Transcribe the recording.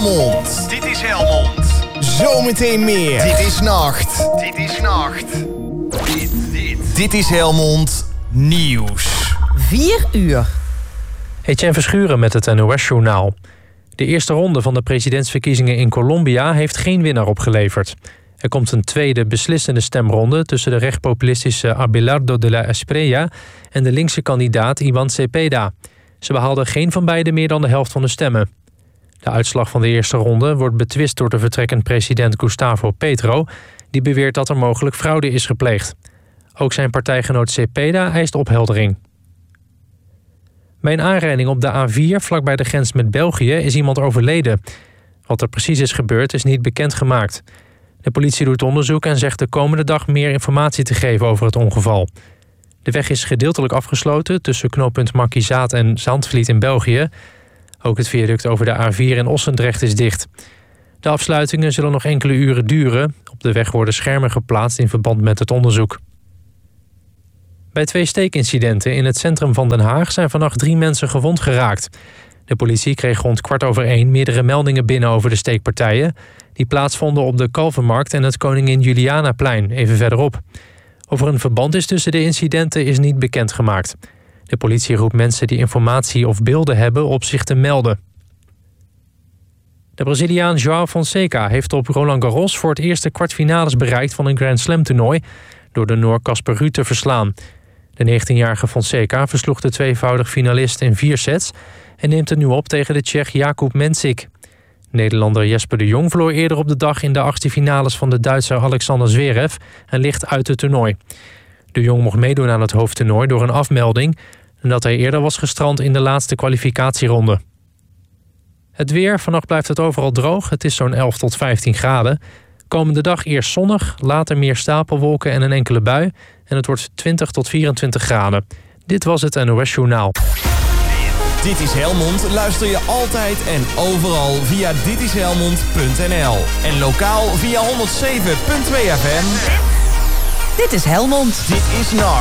Helmond. Dit is Helmond. Zometeen meer. Dit is Nacht. Dit is Nacht. Dit is Helmond Nieuws. 4 uur. Etienne Verschuren met het NOS-journaal. De eerste ronde van de presidentsverkiezingen in Colombia heeft geen winnaar opgeleverd. Er komt een tweede beslissende stemronde tussen de rechtspopulistische Abelardo de la Espriella en de linkse kandidaat Iván Cepeda. Ze behaalden geen van beiden meer dan de helft van de stemmen. De uitslag van de eerste ronde wordt betwist door de vertrekkend president Gustavo Petro, die beweert dat er mogelijk fraude is gepleegd. Ook zijn partijgenoot Cepeda eist opheldering. Bij een aanrijding op de A4 vlakbij de grens met België is iemand overleden. Wat er precies is gebeurd is niet bekendgemaakt. De politie doet onderzoek en zegt de komende dag meer informatie te geven over het ongeval. De weg is gedeeltelijk afgesloten tussen knooppunt Markizaat en Zandvliet in België. Ook het viaduct over de A4 in Ossendrecht is dicht. De afsluitingen zullen nog enkele uren duren. Op de weg worden schermen geplaatst in verband met het onderzoek. Bij 2 steekincidenten in het centrum van Den Haag zijn vannacht 3 mensen gewond geraakt. De politie kreeg rond 1:15 meerdere meldingen binnen over de steekpartijen. Die plaatsvonden op de Kalvermarkt en het Koningin Julianaplein, even verderop. Of er een verband is tussen de incidenten is niet bekendgemaakt. De politie roept mensen die informatie of beelden hebben op zich te melden. De Braziliaan João Fonseca heeft op Roland Garros voor het eerst de kwartfinales bereikt van een Grand Slam toernooi door de Noor Casper Ruud te verslaan. De 19-jarige Fonseca versloeg de tweevoudig finalist in 4 sets en neemt het nu op tegen de Tsjech Jakub Mensik. Nederlander Jesper de Jong verloor eerder op de dag in de 8e finales van de Duitser Alexander Zverev en ligt uit het toernooi. De Jong mocht meedoen aan het hoofdtoernooi door een afmelding nadat hij eerder was gestrand in de laatste kwalificatieronde. Het weer, vannacht blijft het overal droog. Het is zo'n 11 tot 15 graden. Komende dag eerst zonnig, later meer stapelwolken en een enkele bui. En het wordt 20 tot 24 graden. Dit was het NOS Journaal. Dit is Helmond luister je altijd en overal via ditishelmond.nl. En lokaal via 107.2 FM. Dit is Helmond. Dit is Nacht.